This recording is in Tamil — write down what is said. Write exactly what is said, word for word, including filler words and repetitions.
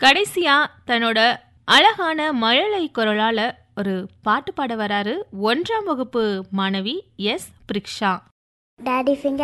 கடைசியா தன்னோட அழகான மழலை குரலால ஒரு பாட்டு பாட வராரு ஒன்றாம் வகுப்பு மாணவி எஸ் பிரிக்ஷா. Daddy finger